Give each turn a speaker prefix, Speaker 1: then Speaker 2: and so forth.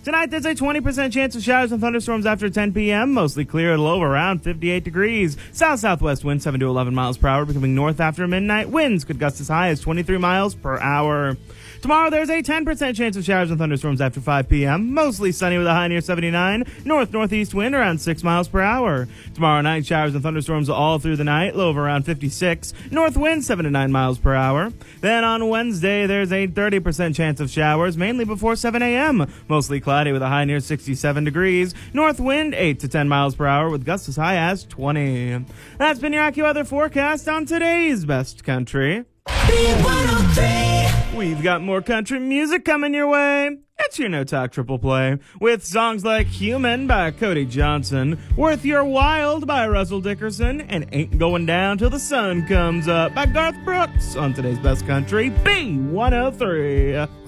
Speaker 1: Tonight, there's a 20% chance of showers and thunderstorms after 10 p.m. Mostly clear at a low of around 58 degrees. South-southwest winds 7 to 11 miles per hour, becoming north after midnight. Winds could gust as high as 23 miles per hour. Tomorrow, there's a 10% chance of showers and thunderstorms after 5 p.m. Mostly sunny with a high near 79. North-northeast wind around 6 miles per hour. Tomorrow night, showers and thunderstorms all through the night. Low of around 56. North wind 7 to 9 miles per hour. Then on Wednesday, there's a 30% chance of showers, mainly before 7 a.m. Mostly cloudy with a high near 67 degrees. North wind 8 to 10 miles per hour with gusts as high as 20. That's been your AccuWeather forecast on today's Best Country. B103. We've got more country music coming your way. It's your No Talk Triple Play with songs like Human by Cody Johnson, Worth Your Wild by Russell Dickerson, and Ain't Going Down Till the Sun Comes Up by Garth Brooks on today's Best Country, B103.